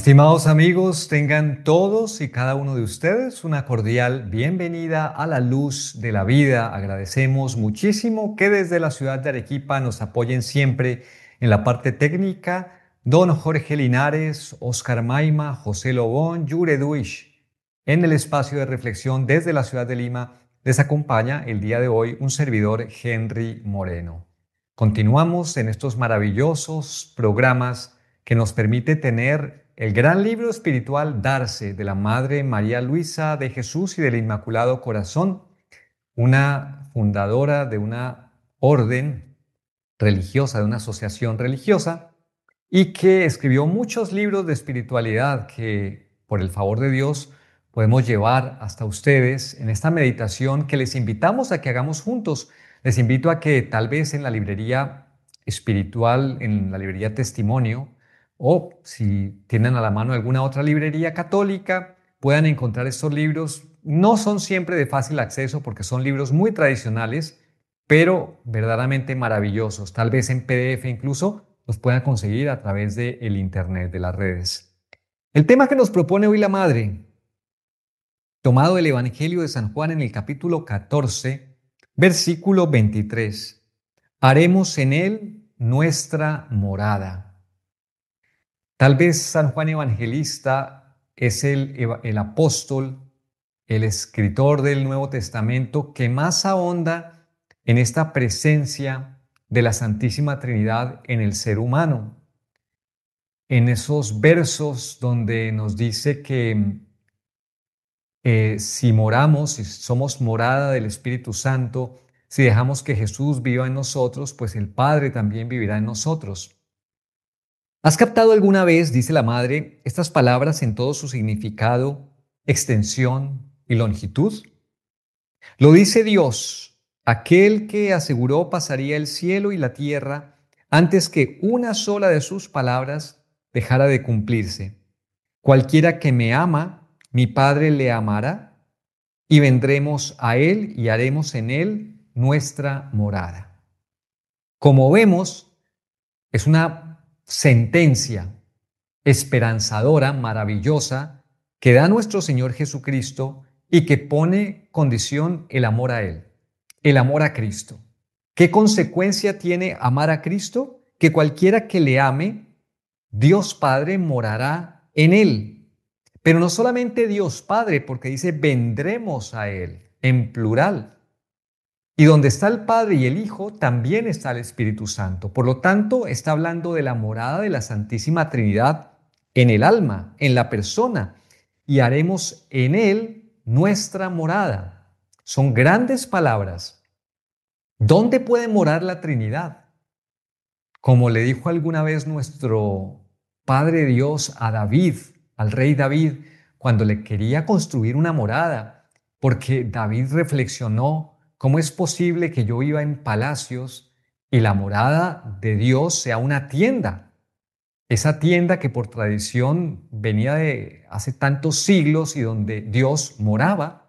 Estimados amigos, tengan todos y cada uno de ustedes una cordial bienvenida a la luz de la vida. Agradecemos muchísimo que desde la ciudad de Arequipa nos apoyen siempre en la parte técnica don Jorge Linares, Oscar Maima, José Lobón, Yure Duish. En el espacio de reflexión desde la ciudad de Lima les acompaña el día de hoy un servidor, Henry Moreno. Continuamos en estos maravillosos programas que nos permite tener el gran libro espiritual Darse de la Madre María Luisa de Jesús y del Inmaculado Corazón, una fundadora de una orden religiosa, de una asociación religiosa, y que escribió muchos libros de espiritualidad que, por el favor de Dios, podemos llevar hasta ustedes en esta meditación que les invitamos a que hagamos juntos. Les invito a que tal vez en la librería espiritual, en la librería Testimonio, o si tienen a la mano alguna otra librería católica, puedan encontrar estos libros. No son siempre de fácil acceso porque son libros muy tradicionales, pero verdaderamente maravillosos. Tal vez en PDF incluso los puedan conseguir a través del Internet, de las redes. El tema que nos propone hoy la Madre, tomado del Evangelio de San Juan en el capítulo 14, versículo 23. Haremos en él nuestra morada. Tal vez San Juan Evangelista es el apóstol, el escritor del Nuevo Testamento que más ahonda en esta presencia de la Santísima Trinidad en el ser humano. En esos versos donde nos dice que si moramos, si somos morada del Espíritu Santo, si dejamos que Jesús viva en nosotros, pues el Padre también vivirá en nosotros. ¿Has captado alguna vez, dice la Madre, estas palabras en todo su significado, extensión y longitud? Lo dice Dios, aquel que aseguró pasaría el cielo y la tierra antes que una sola de sus palabras dejara de cumplirse. Cualquiera que me ama, mi Padre le amará, y vendremos a él y haremos en él nuestra morada. Como vemos, es una sentencia esperanzadora, maravillosa, que da nuestro Señor Jesucristo y que pone condición el amor a Él, el amor a Cristo. ¿Qué consecuencia tiene amar a Cristo? Que cualquiera que le ame, Dios Padre morará en Él. Pero no solamente Dios Padre, porque dice vendremos a Él, en plural. Y donde está el Padre y el Hijo, también está el Espíritu Santo. Por lo tanto, está hablando de la morada de la Santísima Trinidad en el alma, en la persona, y haremos en él nuestra morada. Son grandes palabras. ¿Dónde puede morar la Trinidad? Como le dijo alguna vez nuestro Padre Dios a David, al rey David, cuando le quería construir una morada, porque David reflexionó: ¿cómo es posible que yo viva en palacios y la morada de Dios sea una tienda? Esa tienda que por tradición venía de hace tantos siglos y donde Dios moraba.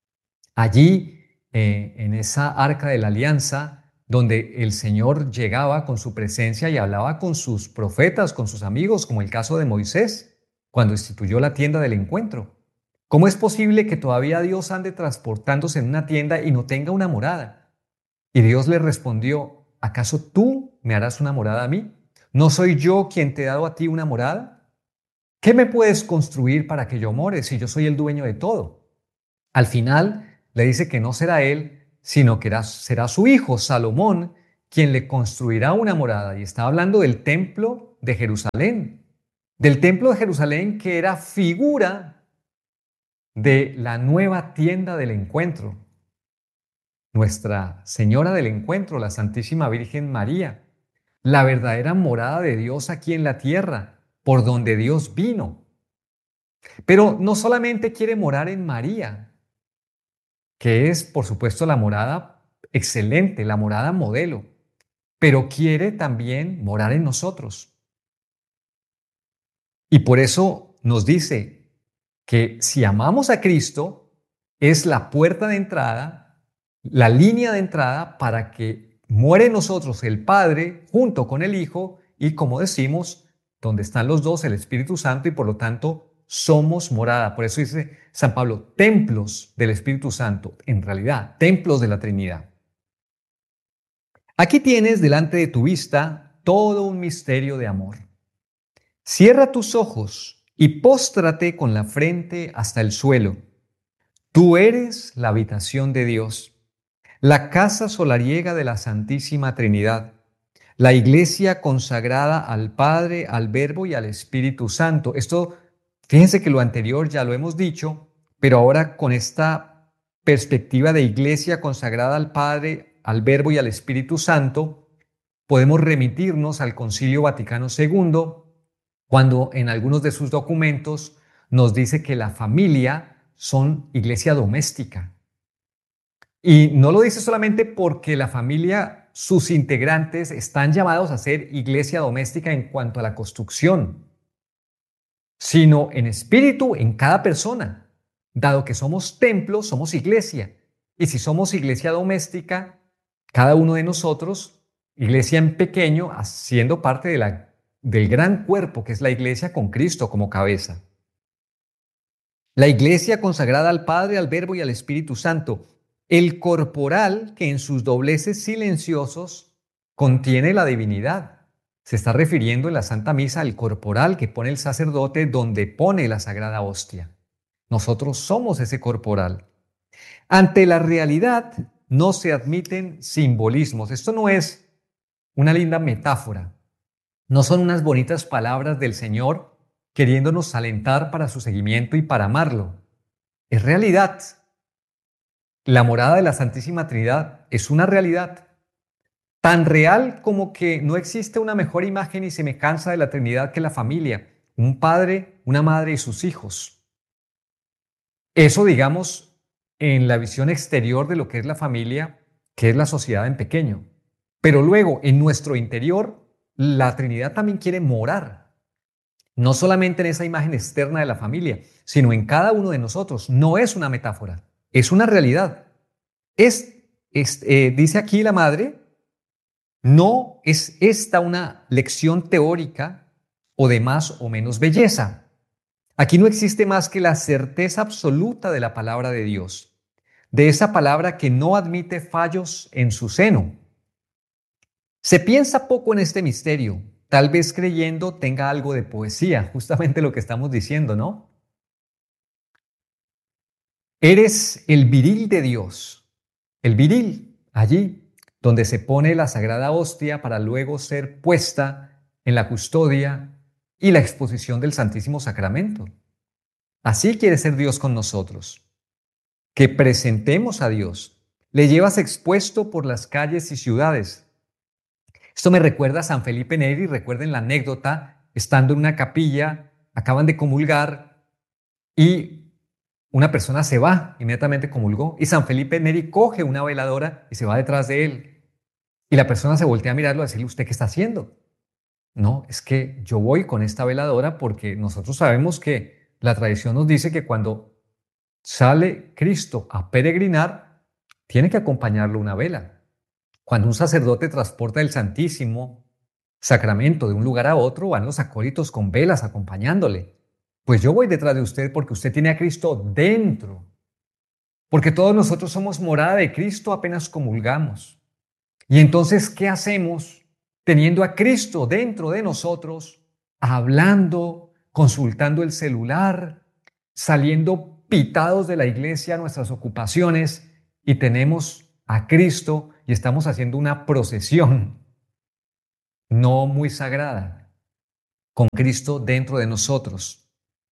Allí, en esa arca de la alianza, donde el Señor llegaba con su presencia y hablaba con sus profetas, con sus amigos, como el caso de Moisés, cuando instituyó la tienda del encuentro. ¿Cómo es posible que todavía Dios ande transportándose en una tienda y no tenga una morada? Y Dios le respondió: ¿acaso tú me harás una morada a mí? ¿No soy yo quien te he dado a ti una morada? ¿Qué me puedes construir para que yo more si yo soy el dueño de todo? Al final le dice que no será él, sino que será su hijo Salomón quien le construirá una morada. Y está hablando del templo de Jerusalén, del templo de Jerusalén que era figura de la nueva tienda del encuentro. Nuestra Señora del Encuentro, la Santísima Virgen María, la verdadera morada de Dios aquí en la tierra, por donde Dios vino. Pero no solamente quiere morar en María, que es, por supuesto, la morada excelente, la morada modelo, pero quiere también morar en nosotros. Y por eso nos dice que si amamos a Cristo, es la puerta de entrada, la línea de entrada para que muere en nosotros el Padre junto con el Hijo y, como decimos, donde están los dos, el Espíritu Santo, y por lo tanto somos morada. Por eso dice San Pablo, templos del Espíritu Santo, en realidad, templos de la Trinidad. Aquí tienes delante de tu vista todo un misterio de amor. Cierra tus ojos y póstrate con la frente hasta el suelo. Tú eres la habitación de Dios, la casa solariega de la Santísima Trinidad, la iglesia consagrada al Padre, al Verbo y al Espíritu Santo. Esto, fíjense que lo anterior ya lo hemos dicho, pero ahora con esta perspectiva de iglesia consagrada al Padre, al Verbo y al Espíritu Santo, podemos remitirnos al Concilio Vaticano II, cuando en algunos de sus documentos nos dice que la familia son iglesia doméstica. Y no lo dice solamente porque la familia, sus integrantes, están llamados a ser iglesia doméstica en cuanto a la construcción, sino en espíritu en cada persona. Dado que somos templo, somos iglesia. Y si somos iglesia doméstica, cada uno de nosotros, iglesia en pequeño, haciendo parte del gran cuerpo que es la iglesia con Cristo como cabeza. La iglesia consagrada al Padre, al Verbo y al Espíritu Santo. El corporal que en sus dobleces silenciosos contiene la divinidad. Se está refiriendo en la Santa Misa al corporal que pone el sacerdote donde pone la sagrada hostia. Nosotros somos ese corporal. Ante la realidad no se admiten simbolismos. Esto no es una linda metáfora. No son unas bonitas palabras del Señor queriéndonos alentar para su seguimiento y para amarlo. Es realidad. La morada de la Santísima Trinidad es una realidad tan real como que no existe una mejor imagen y semejanza de la Trinidad que la familia, un padre, una madre y sus hijos. Eso, digamos, en la visión exterior de lo que es la familia, que es la sociedad en pequeño. Pero luego, en nuestro interior, la Trinidad también quiere morar. No solamente en esa imagen externa de la familia, sino en cada uno de nosotros. No es una metáfora, es una realidad. Dice aquí la madre, no es esta una lección teórica o de más o menos belleza. Aquí no existe más que la certeza absoluta de la palabra de Dios, de esa palabra que no admite fallos en su seno. Se piensa poco en este misterio, tal vez creyendo tenga algo de poesía, justamente lo que estamos diciendo, ¿no? Eres el viril de Dios, el viril, allí donde se pone la sagrada hostia para luego ser puesta en la custodia y la exposición del Santísimo Sacramento. Así quiere ser Dios con nosotros, que presentemos a Dios. Le llevas expuesto por las calles y ciudades. Esto me recuerda a San Felipe Neri, recuerden la anécdota, estando en una capilla, acaban de comulgar y una persona se va, inmediatamente comulgó, y San Felipe Neri coge una veladora y se va detrás de él. Y la persona se voltea a mirarlo a decirle, ¿usted qué está haciendo? No, es que yo voy con esta veladora porque nosotros sabemos que la tradición nos dice que cuando sale Cristo a peregrinar, tiene que acompañarlo una vela. Cuando un sacerdote transporta el Santísimo Sacramento de un lugar a otro, van los acólitos con velas acompañándole. Pues yo voy detrás de usted porque usted tiene a Cristo dentro. Porque todos nosotros somos morada de Cristo apenas comulgamos. Y entonces, ¿qué hacemos teniendo a Cristo dentro de nosotros, hablando, consultando el celular, saliendo pitados de la iglesia a nuestras ocupaciones y tenemos a Cristo y estamos haciendo una procesión no muy sagrada con Cristo dentro de nosotros?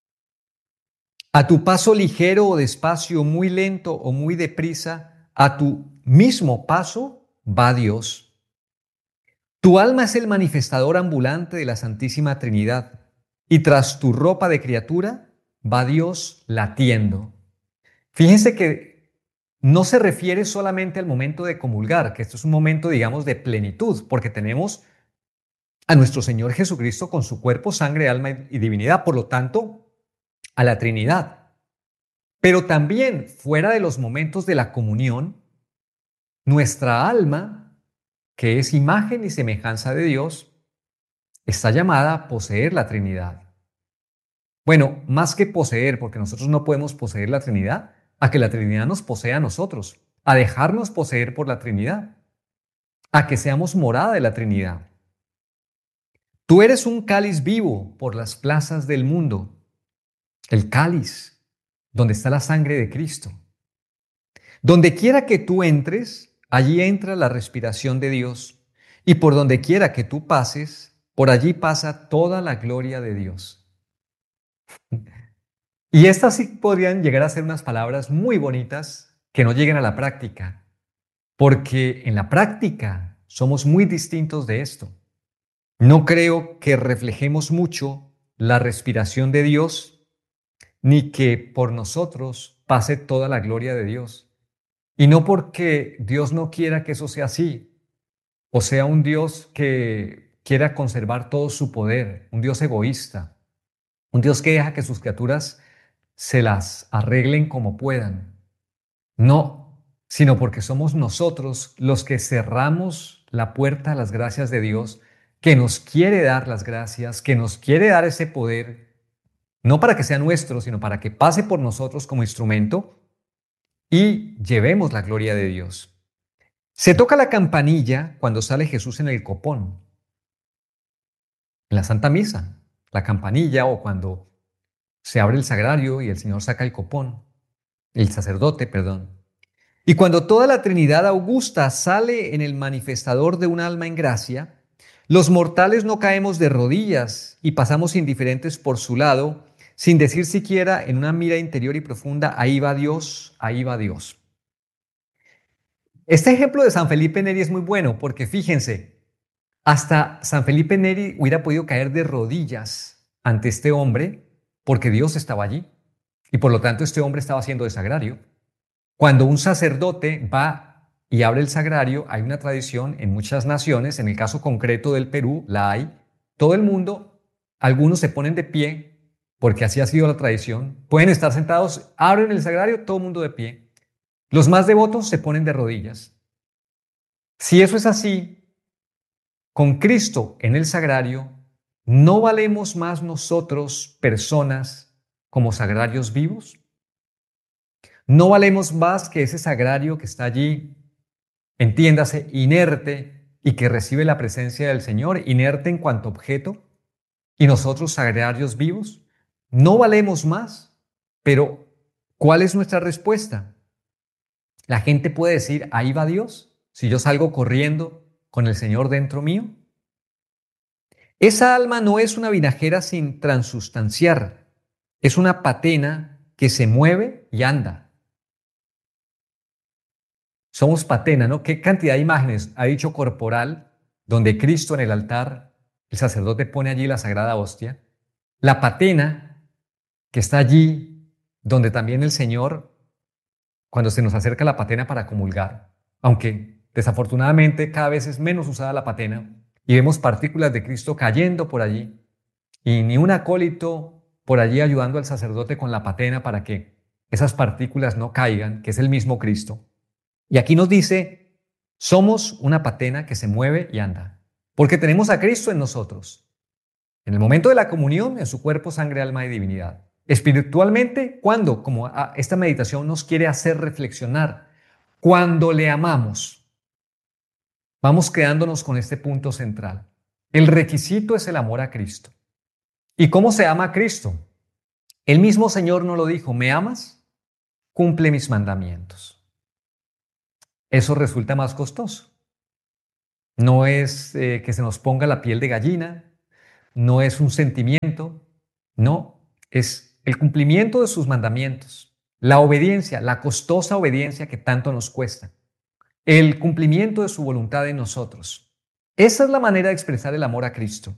A tu paso ligero o despacio, muy lento o muy deprisa, a tu mismo paso va Dios. Tu alma es el manifestador ambulante de la Santísima Trinidad y tras tu ropa de criatura va Dios latiendo. Fíjense que no se refiere solamente al momento de comulgar, que esto es un momento, digamos, de plenitud, porque tenemos a nuestro Señor Jesucristo con su cuerpo, sangre, alma y divinidad, por lo tanto, a la Trinidad. Pero también fuera de los momentos de la comunión, nuestra alma, que es imagen y semejanza de Dios, está llamada a poseer la Trinidad. Bueno, más que poseer, porque nosotros no podemos poseer la Trinidad, a que la Trinidad nos posea a nosotros, a dejarnos poseer por la Trinidad, a que seamos morada de la Trinidad. Tú eres un cáliz vivo por las plazas del mundo, el cáliz donde está la sangre de Cristo. Donde quiera que tú entres, allí entra la respiración de Dios, y por donde quiera que tú pases, por allí pasa toda la gloria de Dios. Y estas sí podrían llegar a ser unas palabras muy bonitas que no lleguen a la práctica, porque en la práctica somos muy distintos de esto. No creo que reflejemos mucho la respiración de Dios, ni que por nosotros pase toda la gloria de Dios. Y no porque Dios no quiera que eso sea así, o sea un Dios que quiera conservar todo su poder, un Dios egoísta, un Dios que deja que sus criaturas se las arreglen como puedan. No, sino porque somos nosotros los que cerramos la puerta a las gracias de Dios, que nos quiere dar las gracias, que nos quiere dar ese poder, no para que sea nuestro, sino para que pase por nosotros como instrumento y llevemos la gloria de Dios. Se toca la campanilla cuando sale Jesús en el copón, en la Santa Misa, la campanilla o cuando se abre el sagrario y el Señor saca el copón, el sacerdote, perdón. Y cuando toda la Trinidad augusta sale en el manifestador de un alma en gracia, los mortales no caemos de rodillas y pasamos indiferentes por su lado, sin decir siquiera en una mira interior y profunda, ahí va Dios, ahí va Dios. Este ejemplo de San Felipe Neri es muy bueno porque fíjense, hasta San Felipe Neri hubiera podido caer de rodillas ante este hombre porque Dios estaba allí y por lo tanto este hombre estaba haciendo de sagrario. Cuando un sacerdote va y abre el sagrario, hay una tradición en muchas naciones, en el caso concreto del Perú la hay, todo el mundo, algunos se ponen de pie porque así ha sido la tradición, pueden estar sentados, abren el sagrario, todo el mundo de pie. Los más devotos se ponen de rodillas. Si eso es así, con Cristo en el sagrario, ¿no valemos más nosotros, personas, como sagrarios vivos? ¿No valemos más que ese sagrario que está allí, entiéndase, inerte y que recibe la presencia del Señor, inerte en cuanto objeto, y nosotros sagrarios vivos? ¿No valemos más? Pero, ¿cuál es nuestra respuesta? La gente puede decir, ahí va Dios, si yo salgo corriendo con el Señor dentro mío. Esa alma no es una vinajera sin transustanciar, es una patena que se mueve y anda. Somos patena, ¿no? ¿Qué cantidad de imágenes ha dicho corporal, donde Cristo en el altar, el sacerdote pone allí la sagrada hostia? La patena que está allí, donde también el Señor, cuando se nos acerca la patena para comulgar, aunque desafortunadamente cada vez es menos usada la patena, y vemos partículas de Cristo cayendo por allí, y ni un acólito por allí ayudando al sacerdote con la patena para que esas partículas no caigan, que es el mismo Cristo. Y aquí nos dice, somos una patena que se mueve y anda, porque tenemos a Cristo en nosotros. En el momento de la comunión, en su cuerpo, sangre, alma y divinidad. Espiritualmente, ¿cuándo? Como esta meditación nos quiere hacer reflexionar. Cuando le amamos, vamos quedándonos con este punto central. El requisito es el amor a Cristo. ¿Y cómo se ama a Cristo? El mismo Señor nos lo dijo, ¿me amas? Cumple mis mandamientos. Eso resulta más costoso. No es que se nos ponga la piel de gallina, no es un sentimiento, no, es el cumplimiento de sus mandamientos, la obediencia, la costosa obediencia que tanto nos cuesta, el cumplimiento de su voluntad en nosotros. Esa es la manera de expresar el amor a Cristo.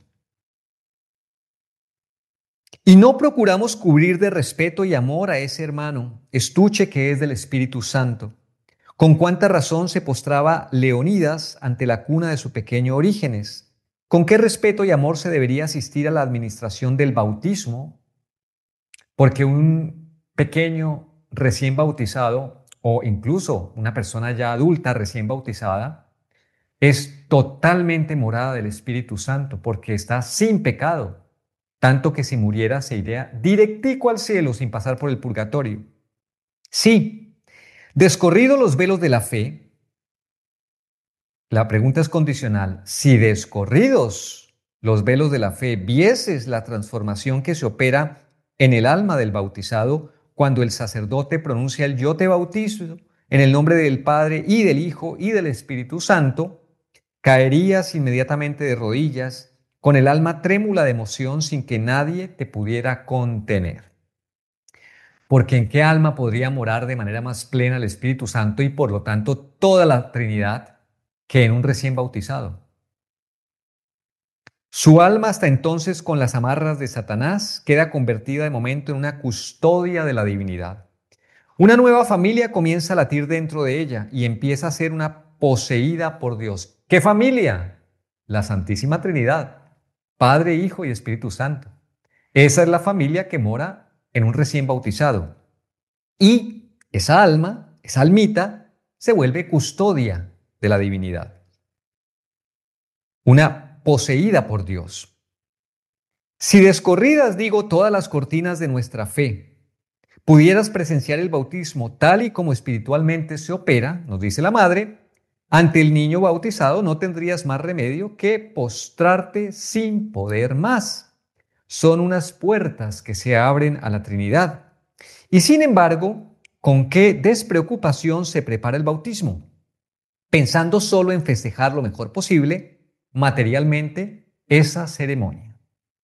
Y no procuramos cubrir de respeto y amor a ese hermano, estuche que es del Espíritu Santo. Con cuánta razón se postraba Leonidas ante la cuna de su pequeño Orígenes. Con qué respeto y amor se debería asistir a la administración del bautismo, porque un pequeño recién bautizado o incluso una persona ya adulta recién bautizada es totalmente morada del Espíritu Santo, porque está sin pecado, tanto que si muriera se iría directico al cielo sin pasar por el purgatorio. Sí, descorridos los velos de la fe, la pregunta es condicional. Si descorridos los velos de la fe vieses la transformación que se opera en el alma del bautizado cuando el sacerdote pronuncia el yo te bautizo en el nombre del Padre y del Hijo y del Espíritu Santo, caerías inmediatamente de rodillas con el alma trémula de emoción sin que nadie te pudiera contener. Porque ¿en qué alma podría morar de manera más plena el Espíritu Santo y por lo tanto toda la Trinidad que en un recién bautizado? Su alma hasta entonces con las amarras de Satanás queda convertida de momento en una custodia de la divinidad. Una nueva familia comienza a latir dentro de ella y empieza a ser una poseída por Dios. ¿Qué familia? La Santísima Trinidad, Padre, Hijo y Espíritu Santo. Esa es la familia que mora en un recién bautizado. Y esa alma, esa almita, se vuelve custodia de la divinidad. Una poseída por Dios. Si descorridas digo todas las cortinas de nuestra fe, pudieras presenciar el bautismo tal y como espiritualmente se opera, nos dice la madre, ante el niño bautizado no tendrías más remedio que postrarte sin poder más. Son unas puertas que se abren a la Trinidad. Y sin embargo, ¿con qué despreocupación se prepara el bautismo? Pensando solo en festejar lo mejor posible, materialmente, esa ceremonia.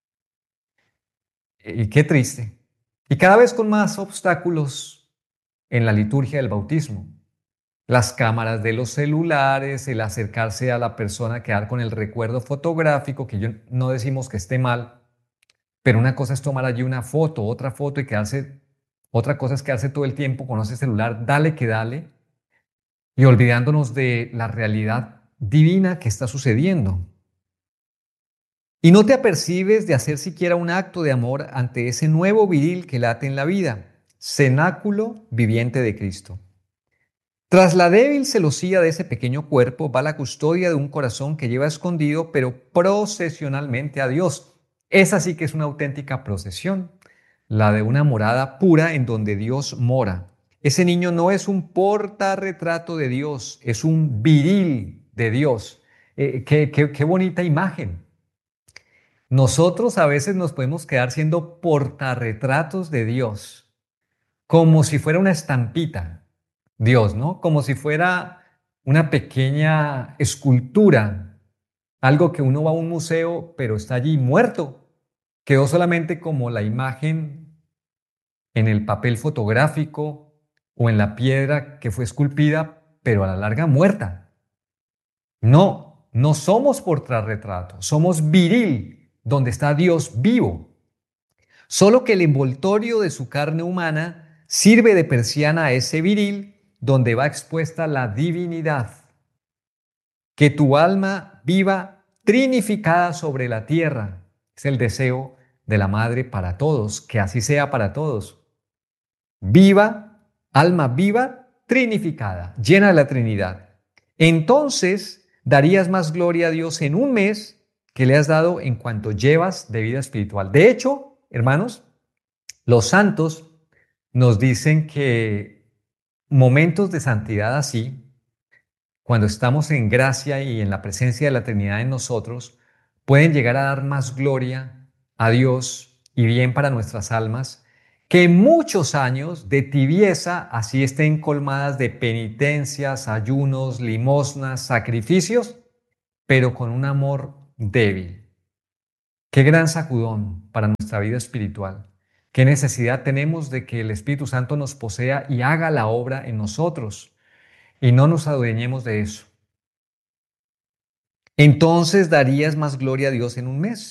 Y qué triste. Y cada vez con más obstáculos en la liturgia del bautismo. Las cámaras de los celulares, el acercarse a la persona, quedar con el recuerdo fotográfico, que yo no decimos que esté mal, pero una cosa es tomar allí una foto, otra foto y quedarse, otra cosa es quedarse todo el tiempo con ese celular, dale que dale, y olvidándonos de la realidad divina que está sucediendo. Y no te apercibes de hacer siquiera un acto de amor ante ese nuevo viril que late en la vida, cenáculo viviente de Cristo. Tras la débil celosía de ese pequeño cuerpo va la custodia de un corazón que lleva escondido, pero procesionalmente a Dios. Esa sí que es una auténtica procesión, la de una morada pura en donde Dios mora. Ese niño no es un portarretrato de Dios, es un viril de Dios. Qué bonita imagen. Nosotros a veces nos podemos quedar siendo portarretratos de Dios, como si fuera una estampita, Dios, ¿no? Como si fuera una pequeña escultura, algo que uno va a un museo, pero está allí muerto. Quedó solamente como la imagen en el papel fotográfico o en la piedra que fue esculpida, pero a la larga muerta. No, no somos portarretrato, somos viril, donde está Dios vivo. Solo que el envoltorio de su carne humana sirve de persiana a ese viril donde va expuesta la divinidad. Que tu alma viva trinificada sobre la tierra. Es el deseo de la Madre para todos, que así sea para todos. Viva, alma viva, trinificada, llena de la Trinidad. Entonces darías más gloria a Dios en un mes que le has dado en cuanto llevas de vida espiritual. De hecho, hermanos, los santos nos dicen que momentos de santidad así, cuando estamos en gracia y en la presencia de la Trinidad en nosotros, pueden llegar a dar más gloria a Dios y bien para nuestras almas que muchos años de tibieza, así estén colmadas de penitencias, ayunos, limosnas, sacrificios, pero con un amor débil. Qué gran sacudón para nuestra vida espiritual. Qué necesidad tenemos de que el Espíritu Santo nos posea y haga la obra en nosotros y no nos adueñemos de eso. Entonces darías más gloria a Dios en un mes.